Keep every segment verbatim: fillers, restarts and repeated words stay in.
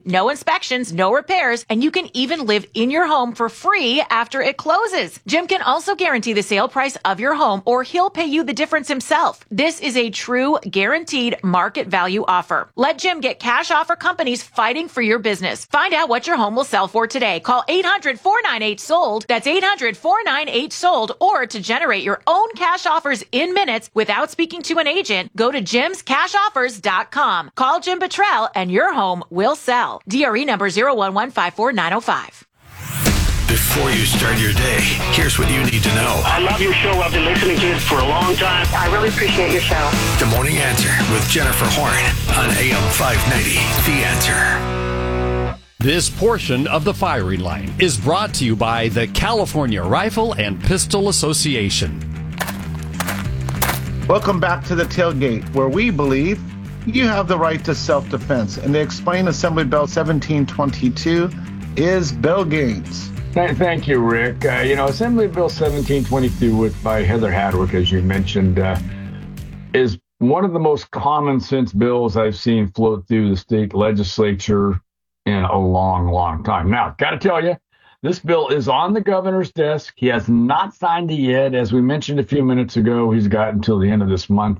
no inspections, no repairs, and you can even live in your home for free after it closes. Jim can also guarantee the sale price of your home, or he'll pay you the difference himself. This is a true guaranteed market value offer. Let Jim get cash offer companies fighting for your business. Find out what your home will sell for today. Call eight hundred, four nine eight, sold. That's eight hundred, four nine eight, sold. Or to generate your own cash offers in minutes without speaking to an agent, go to jims cash offers dot com. Call Jim Buttrell and your home will sell. D R E number zero one one five four nine zero five. Before you start your day, here's what you need to know. I love your show. I've been listening to it for a long time. I really appreciate your show. The Morning Answer with Jennifer Horn on A M five ninety. The Answer. This portion of the firing line is brought to you by the California Rifle and Pistol Association. Welcome back to the Tailgate, where we believe you have the right to self-defense. And to explain Assembly Bill seventeen twenty-two is Bill Gaines. Thank you, Rick. Uh, you know, Assembly Bill seventeen twenty-two, with by Heather Hadwick, as you mentioned, uh, is one of the most common sense bills I've seen float through the state legislature in a long, long time. Now, got to tell you, this bill is on the governor's desk. He has not signed it yet. As we mentioned a few minutes ago, he's got until the end of this month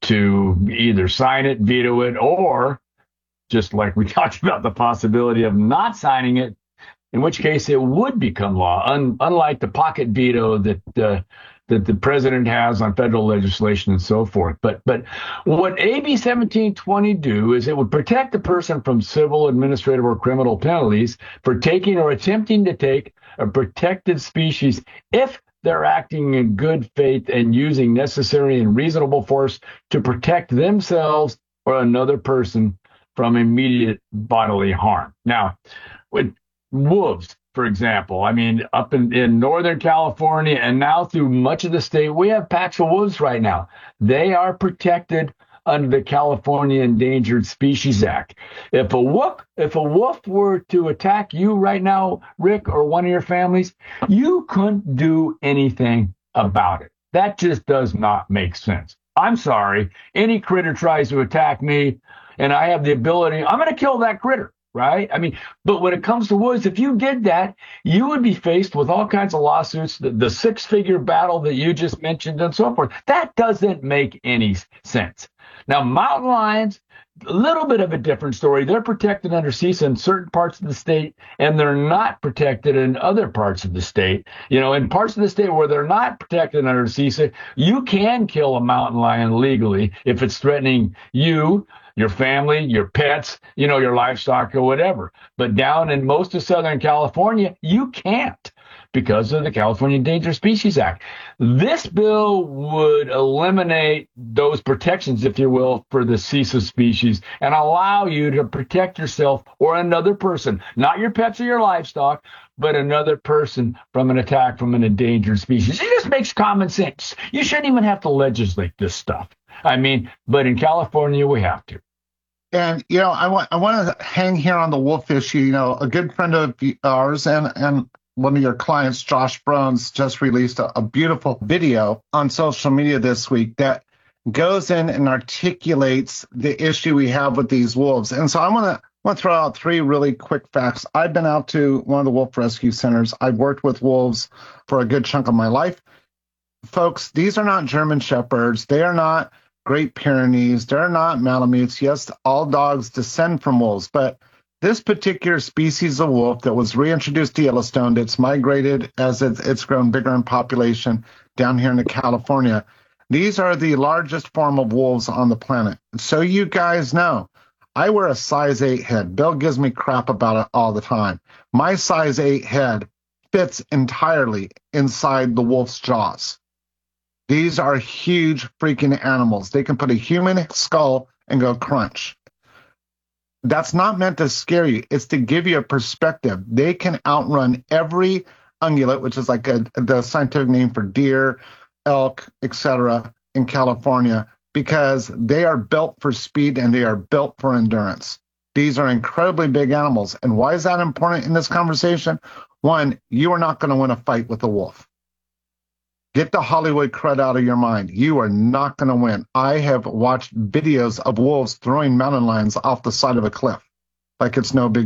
to either sign it, veto it, or just like we talked about, the possibility of not signing it, in which case it would become law, un- unlike the pocket veto that uh, that the president has on federal legislation and so forth. But but what A B seventeen twenty do is it would protect the person from civil, administrative, or criminal penalties for taking or attempting to take a protected species if they're acting in good faith and using necessary and reasonable force to protect themselves or another person from immediate bodily harm. Now, with wolves, for example, I mean, up in, in Northern California and now through much of the state, we have packs of wolves right now. They are protected under the California Endangered Species Act. If a wolf, if a wolf were to attack you right now, Rick, or one of your families, you couldn't do anything about it. That just does not make sense. I'm sorry. Any critter tries to attack me and I have the ability, I'm going to kill that critter. Right? I mean, but when it comes to wolves, if you did that, you would be faced with all kinds of lawsuits, the, the six-figure battle that you just mentioned and so forth. That doesn't make any sense. Now, mountain lions, a little bit of a different story. They're protected under CISA in certain parts of the state, and they're not protected in other parts of the state. You know, in parts of the state where they're not protected under CISA, you can kill a mountain lion legally if it's threatening you, your family, your pets, you know, your livestock or whatever. But down in most of Southern California, you can't because of the California Endangered Species Act. This bill would eliminate those protections, if you will, for the CISA species and allow you to protect yourself or another person, not your pets or your livestock, but another person from an attack from an endangered species. It just makes common sense. You shouldn't even have to legislate this stuff. I mean, but in California, we have to. And, you know, I want I want to hang here on the wolf issue. You know, a good friend of ours and, and one of your clients, Josh Bruns, just released a, a beautiful video on social media this week that goes in and articulates the issue we have with these wolves. And so I want to want to throw out three really quick facts. I've been out to one of the wolf rescue centers. I've worked with wolves for a good chunk of my life. Folks, these are not German Shepherds. They are not Great Pyrenees. They're not Malamutes. Yes, all dogs descend from wolves, but this particular species of wolf that was reintroduced to Yellowstone, that's migrated as it's, it's grown bigger in population down here in California, these are the largest form of wolves on the planet. So you guys know, I wear a size eight head. Bill gives me crap about it all the time. My size eight head fits entirely inside the wolf's jaws. These are huge freaking animals. They can put a human skull and go crunch. That's not meant to scare you. It's to give you a perspective. They can outrun every ungulate, which is like a, the scientific name for deer, elk, et cetera, in California, because they are built for speed and they are built for endurance. These are incredibly big animals. And why is that important in this conversation? One, you are not going to win a fight with a wolf. Get the Hollywood crud out of your mind. You are not going to win. I have watched videos of wolves throwing mountain lions off the side of a cliff like it's no big